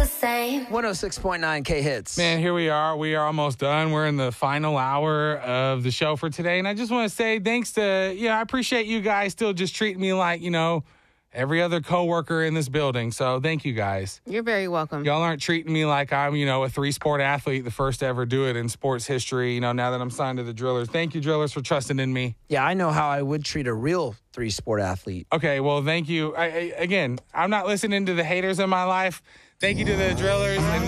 the same. 106.9 K Hits. Man, here we are. We are almost done. We're in the final hour of the show for today. And I just want to say thanks to, I appreciate you guys still just treating me like, every other coworker in this building. So thank you guys. You're very welcome. Y'all aren't treating me like I'm, a 3-sport athlete, the first to ever do it in sports history, now that I'm signed to the Drillers. Thank you, Drillers, for trusting in me. Yeah, I know how I would treat a real 3-sport athlete. Okay, well, thank you. Again, I'm not listening to the haters in my life. Thank you to the Drillers. And